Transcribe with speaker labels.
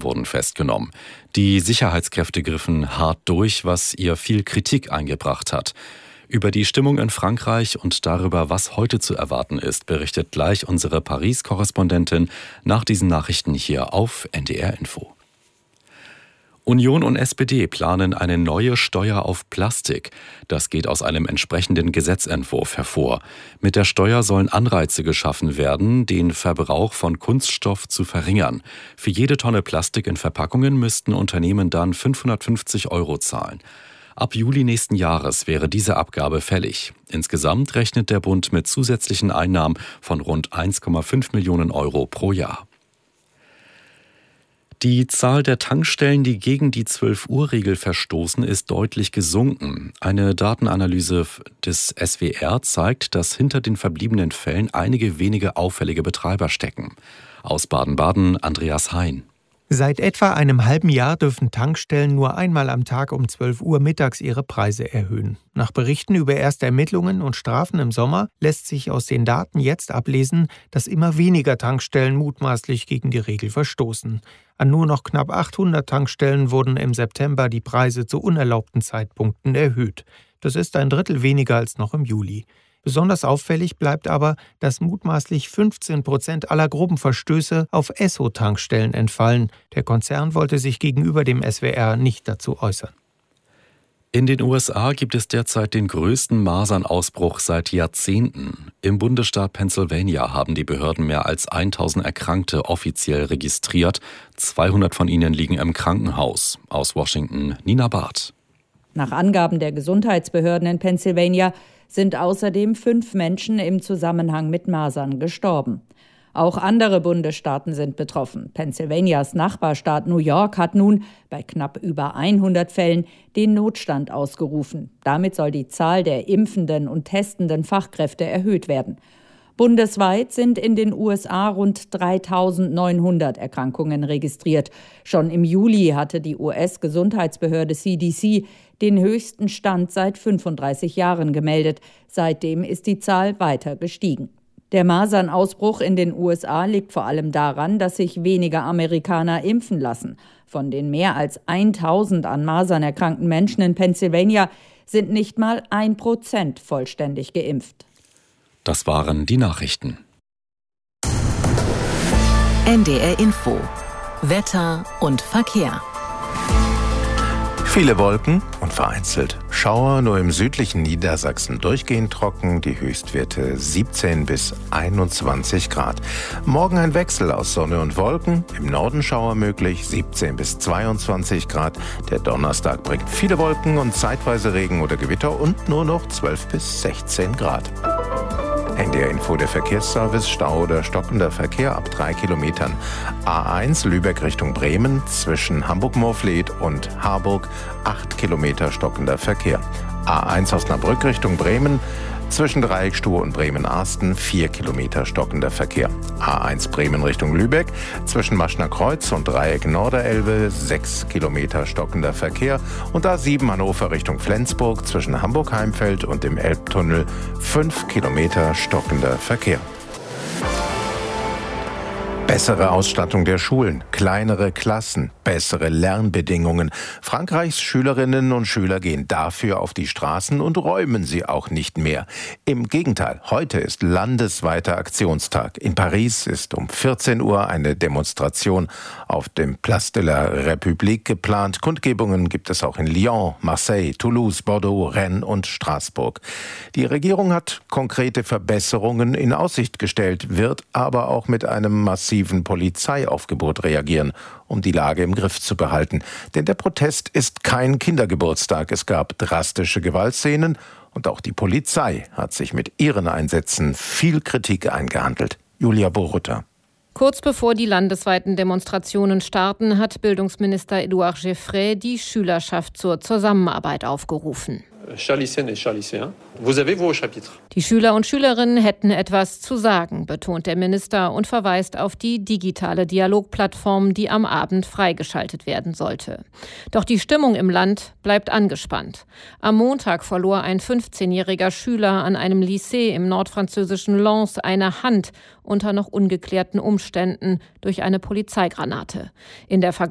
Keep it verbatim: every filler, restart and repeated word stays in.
Speaker 1: wurden festgenommen. Die Sicherheitskräfte griffen hart durch, was ihr viel Kritik eingebracht hat. Über die Stimmung in Frankreich und darüber, was heute zu erwarten ist, berichtet gleich unsere Paris-Korrespondentin nach diesen Nachrichten hier auf N D R Info. Union und S P D planen eine neue Steuer auf Plastik. Das geht aus einem entsprechenden Gesetzentwurf hervor. Mit der Steuer sollen Anreize geschaffen werden, den Verbrauch von Kunststoff zu verringern. Für jede Tonne Plastik in Verpackungen müssten Unternehmen dann fünfhundertfünfzig Euro zahlen. Ab Juli nächsten Jahres wäre diese Abgabe fällig. Insgesamt rechnet der Bund mit zusätzlichen Einnahmen von rund eins Komma fünf Millionen Euro pro Jahr. Die Zahl der Tankstellen, die gegen die zwölf-Uhr-Regel verstoßen, ist deutlich gesunken. Eine Datenanalyse des S W R zeigt, dass hinter den verbliebenen Fällen einige wenige auffällige Betreiber stecken. Aus Baden-Baden Andreas Hein.
Speaker 2: Seit etwa einem halben Jahr dürfen Tankstellen nur einmal am Tag um zwölf Uhr mittags ihre Preise erhöhen. Nach Berichten über erste Ermittlungen und Strafen im Sommer lässt sich aus den Daten jetzt ablesen, dass immer weniger Tankstellen mutmaßlich gegen die Regel verstoßen. An nur noch knapp achthundert Tankstellen wurden im September die Preise zu unerlaubten Zeitpunkten erhöht. Das ist ein Drittel weniger als noch im Juli. Besonders auffällig bleibt aber, dass mutmaßlich fünfzehn Prozent aller groben Verstöße auf Esso-Tankstellen entfallen. Der Konzern wollte sich gegenüber dem S W R nicht dazu äußern.
Speaker 1: In den U S A gibt es derzeit den größten Masernausbruch seit Jahrzehnten. Im Bundesstaat Pennsylvania haben die Behörden mehr als tausend Erkrankte offiziell registriert. zweihundert von ihnen liegen im Krankenhaus. Aus Washington Nina Barth.
Speaker 3: Nach Angaben der Gesundheitsbehörden in Pennsylvania sind außerdem fünf Menschen im Zusammenhang mit Masern gestorben. Auch andere Bundesstaaten sind betroffen. Pennsylvanias Nachbarstaat New York hat nun bei knapp über hundert Fällen den Notstand ausgerufen. Damit soll die Zahl der impfenden und testenden Fachkräfte erhöht werden. Bundesweit sind in den U S A rund dreitausendneunhundert Erkrankungen registriert. Schon im Juli hatte die U S-Gesundheitsbehörde C D C den höchsten Stand seit fünfunddreißig Jahren gemeldet. Seitdem ist die Zahl weiter gestiegen. Der Masernausbruch in den U S A liegt vor allem daran, dass sich weniger Amerikaner impfen lassen. Von den mehr als tausend an Masern erkrankten Menschen in Pennsylvania sind nicht mal ein Prozent vollständig geimpft.
Speaker 1: Das waren die Nachrichten.
Speaker 4: N D R Info. Wetter und Verkehr.
Speaker 5: Viele Wolken und vereinzelt Schauer, nur im südlichen Niedersachsen durchgehend trocken, die Höchstwerte siebzehn bis einundzwanzig Grad. Morgen ein Wechsel aus Sonne und Wolken, im Norden Schauer möglich, siebzehn bis zweiundzwanzig Grad. Der Donnerstag bringt viele Wolken und zeitweise Regen oder Gewitter und nur noch zwölf bis sechzehn Grad. N D R Info, der Verkehrsservice, Stau oder stockender Verkehr ab drei Kilometern. A eins Lübeck Richtung Bremen zwischen Hamburg-Morfleet und Harburg, acht Kilometer stockender Verkehr. A eins Osnabrück Richtung Bremen zwischen Dreieckstuhl und Bremen-Arsten, vier Kilometer stockender Verkehr. A eins Bremen Richtung Lübeck zwischen Maschner Kreuz und Dreieck Norderelbe, sechs Kilometer stockender Verkehr. Und A sieben Hannover Richtung Flensburg zwischen Hamburg-Heimfeld und dem Elbtunnel, fünf Kilometer stockender Verkehr. Bessere Ausstattung der Schulen, kleinere Klassen, bessere Lernbedingungen. Frankreichs Schülerinnen und Schüler gehen dafür auf die Straßen und räumen sie auch nicht mehr. Im Gegenteil, heute ist landesweiter Aktionstag. In Paris ist um vierzehn Uhr eine Demonstration auf dem Place de la République geplant. Kundgebungen gibt es auch in Lyon, Marseille, Toulouse, Bordeaux, Rennes und Straßburg. Die Regierung hat konkrete Verbesserungen in Aussicht gestellt, wird aber auch mit einem massiven Polizeiaufgebot reagieren, um die Lage im Griff zu behalten. Denn der Protest ist kein Kindergeburtstag. Es gab drastische Gewaltszenen und auch die Polizei hat sich mit ihren Einsätzen viel Kritik eingehandelt. Julia Borutta.
Speaker 6: Kurz bevor die landesweiten Demonstrationen starten, hat Bildungsminister Édouard Geoffrey die Schülerschaft zur Zusammenarbeit aufgerufen. Die Schüler und Schülerinnen hätten etwas zu sagen, betont der Minister und verweist auf die digitale Dialogplattform, die am Abend freigeschaltet werden sollte. Doch die Stimmung im Land bleibt angespannt. Am Montag verlor ein fünfzehnjähriger Schüler an einem Lycée im nordfranzösischen Lens eine Hand unter noch ungeklärten Umständen durch eine Polizeigranate. In der Vergangenheit